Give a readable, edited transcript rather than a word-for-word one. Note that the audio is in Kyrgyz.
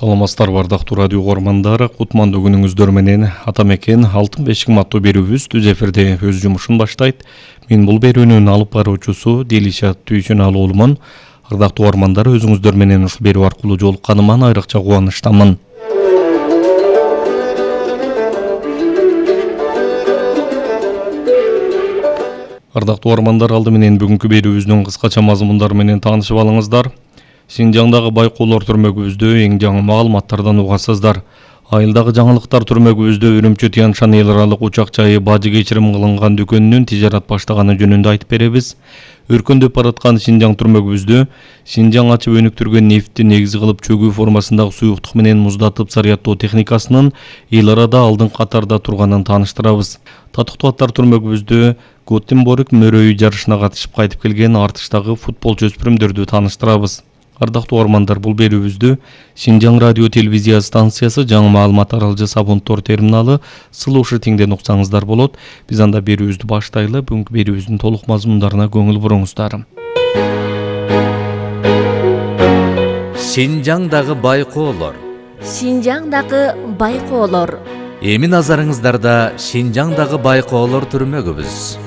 Саламатсыздар бардактуу радио угармандары, кутмандуу күнүңүздөр менен Атамекен Алтын бешик аттуу берүүбүз түз эфирде өз жумушун баштайт. Мен бул берүүнүн алып баруучусу Делишат Түйшүналуулумун. Ардактуу угармандар, өзүңүздөр менен ушул берүү аркылуу жолукканыма айрыкча кубанычтамын. Ардактуу угармандар, алды менен бүгүнкү берүүбүздүн кыскача мазмундары менен таанышып алыңыздар. Шинжаңдагы байкоолор түрмөгүбүздө эң жаңы маалыматтардан угасыздар. Айылдагы жаңылыктар түрмөгүбүздө Үрүмчү Тянь-Шань эл аралык учак жайы бажы кечирим кылынган дүкөнүнүн тижарат баштаганы жөнүндө айтып беребиз. Өркөндөп бараткан Шинжаң түрмөгүбүздө Шинжаң ачып өнүктүргөн нефтти негиз кылып чөгүү формасындагы суюктук менен муздатып зарядтоо техникасынын эл арада алдыңкы катарда турганын тааныштырабыз. Татыктуу аттар түрмөгүбүздө Готенборг мөрөйү жарышына катышып кайтып келген артыштагы футболчу өспүрүмдөрдү тааныштырабыз. Ардактуу угармандар, бул берүүбүздү Шинжаң радио телевизия станциясы жаңы маалымат аралжы Сабунтор терминалы Слушай теңден уксаңыздар болот. Биз анда берүүбүздү баштайлы. Бүгүнкү берүүбүздүн толук мазмундарына көңүл буруңуздар. Шинжаңдагы байкоолор. Шинжаңдагы байкоолор. Эми назарыңыздарда Шинжаңдагы байкоолор түрмөгүбүз.